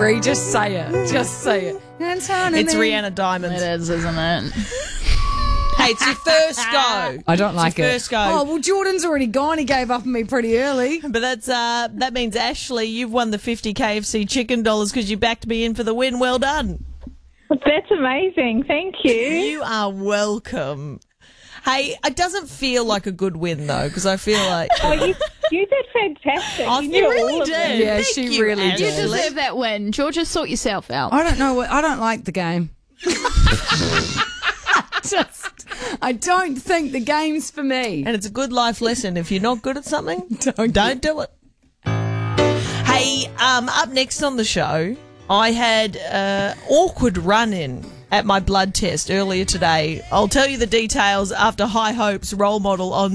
Bree. Just say it. Just say it. It's Rihanna Diamonds. It is, isn't it? Hey, it's your first go. I don't like it. First go. Oh, well, Jordan's already gone. He gave up on me pretty early. But that means, Ashley, you've won the 50 KFC chicken dollars because you backed me in for the win. Well done. That's amazing. Thank you. You are welcome. Hey, it doesn't feel like a good win, though, because I feel like... Oh, you did fantastic. Oh, you you knew really all of did. them. Yeah, Thank she you, really Ashley. did. You deserve that win. Georgia, sort yourself out. I don't know. I don't like the game. I don't think the game's for me. And it's a good life lesson. If you're not good at something, don't do it. Hey, up next on the show, I had awkward run-in at my blood test earlier today. I'll tell you the details after High Hopes role model on